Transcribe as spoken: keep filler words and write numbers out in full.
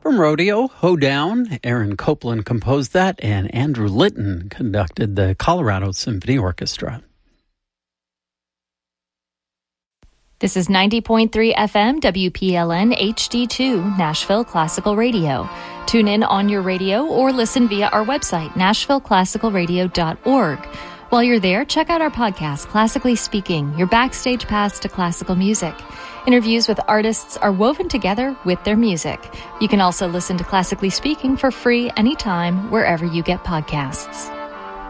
From Rodeo, Hoedown, Aaron Copland composed that, and Andrew Litton conducted the Colorado Symphony Orchestra. This is ninety point three F M W P L N H D two, Nashville Classical Radio. Tune in on your radio or listen via our website, nashville classical radio dot org. While you're there, check out our podcast, Classically Speaking, your backstage pass to classical music. Interviews with artists are woven together with their music. You can also listen to Classically Speaking for free anytime, wherever you get podcasts.